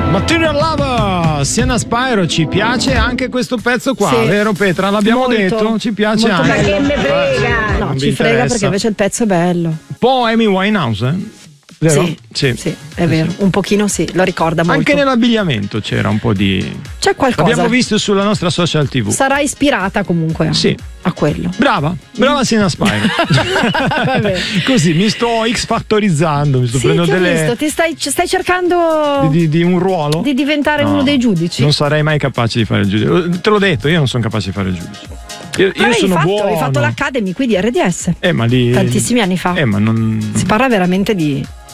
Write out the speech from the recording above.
Material Lover, Sienna Spyro, ci piace anche questo pezzo qua, Sì. Vero Petra? L'abbiamo Molto, detto? Ci piace molto anche. bello. Che me frega! No, Non ci vi frega interessa. perché invece il pezzo è bello. Un po' Amy Winehouse, vero? Sì, è vero, un pochino sì, lo ricorda molto. Anche nell'abbigliamento c'era un po' di... C'è qualcosa. L'abbiamo visto sulla nostra social TV. Sarà ispirata comunque Sì. a quello. Brava Sienna Spyro. Vabbè. Così mi sto X-fattorizzando, mi sto Sì, ti prendendo ho delle... visto, stai cercando Di un ruolo? di diventare No, uno dei giudici. Non sarei mai capace di fare il giudice. Te l'ho detto, io non sono capace di fare il giudice. Io sono buono. Hai fatto l'Academy qui di RDS. Ma lì... Tantissimi anni fa. Ma non... Si parla veramente di